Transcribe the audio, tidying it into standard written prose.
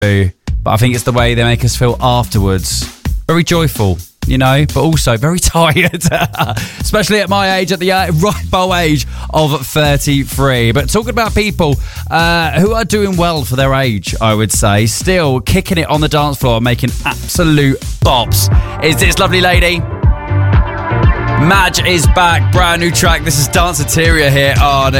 But I think it's the way they make us feel afterwards. Very joyful, you know, but also very tired. Especially at my age, at the ripe old age of 33. But talking about people who are doing well for their age, I would say, still kicking it on the dance floor, making absolute bops, is this lovely lady. Madge is back, brand new track. This is Danceteria here on